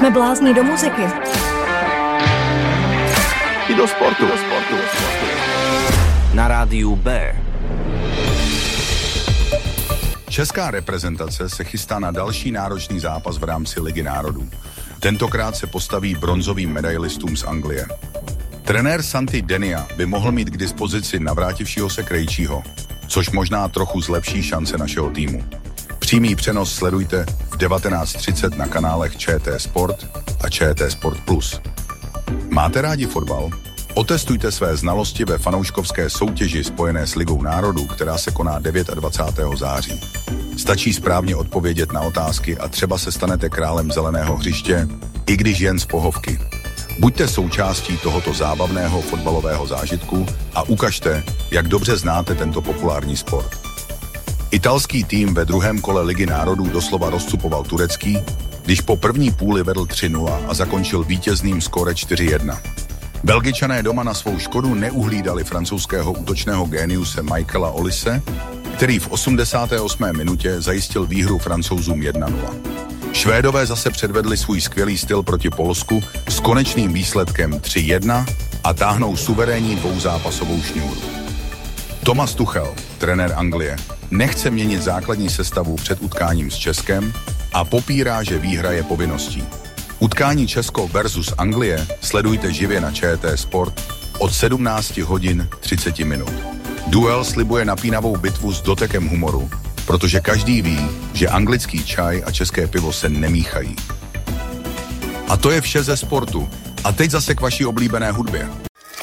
Jsme blázni do muziky. I do sportu. Na rádiu B. Česká reprezentace se chystá na další náročný zápas v rámci Ligy národů. Tentokrát se postaví bronzovým medailistům z Anglie. Trenér Santi Denia by mohl mít k dispozici navrátivšího se Krejčího, což možná trochu zlepší šance našeho týmu. Přímý přenos sledujte v 19:30 na kanálech ČT Sport a ČT Sport Plus. Máte rádi fotbal? Otestujte své znalosti ve fanouškovské soutěži spojené s Ligou národů, která se koná 29. září. Stačí správně odpovědět na otázky a třeba se stanete králem zeleného hřiště, i když jen z pohovky. Buďte součástí tohoto zábavného fotbalového zážitku a ukažte, jak dobře znáte tento populární sport. Italský tým ve druhém kole Ligy národů doslova rozcupoval turecký, když po první půli vedl 3-0 a zakončil vítězným skóre 4-1. Belgičané doma na svou škodu neuhlídali francouzského útočného géniuse Michaela Ollise, který v 88. minutě zajistil výhru Francouzům 1-0. Švédové zase předvedli svůj skvělý styl proti Polsku s konečným výsledkem 3-1 a táhnou suverénní dvouzápasovou šňůru. Thomas Tuchel, trenér Anglie, nechce měnit základní sestavu před utkáním s Českem a popírá, že výhra je povinností. Utkání Česko versus Anglie sledujte živě na ČT Sport od 17:30. Duel slibuje napínavou bitvu s dotekem humoru, protože každý ví, že anglický čaj a české pivo se nemíchají. A to je vše ze sportu. A teď zase k vaší oblíbené hudbě.